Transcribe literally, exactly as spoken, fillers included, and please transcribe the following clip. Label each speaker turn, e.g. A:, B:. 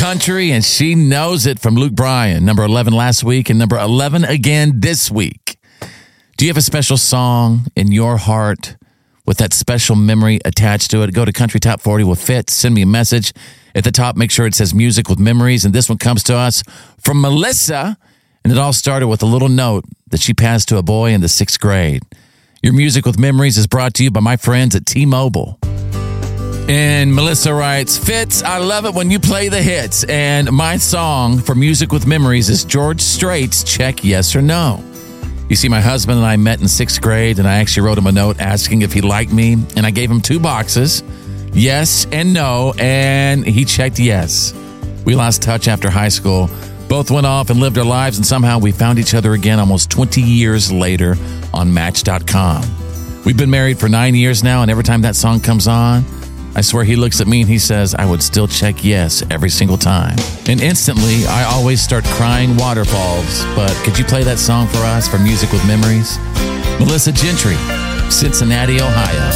A: country, and she knows it from Luke Bryan. Number eleven last week and number eleven again this week. Do you have a special song in your heart with that special memory attached to it? Go to Country Top forty with Fitz. Send me a message. At the top, make sure it says Music with Memories. And this one comes to us from Melissa. And it all started with a little note that she passed to a boy in the sixth grade. Your Music with Memories is brought to you by my friends at T-Mobile. And Melissa writes, Fitz, I love it when you play the hits. And my song for Music with Memories is George Strait's Check Yes or No. You see, my husband and I met in sixth grade, and I actually wrote him a note asking if he liked me. And I gave him two boxes, yes and no, and he checked yes. We lost touch after high school. Both went off and lived our lives, and somehow we found each other again almost twenty years later on Match dot com. We've been married for nine years now, and every time that song comes on, I swear he looks at me and he says, I would still check yes every single time. And instantly, I always start crying waterfalls. But could you play that song for us for Music with Memories? Melissa Gentry, Cincinnati, Ohio.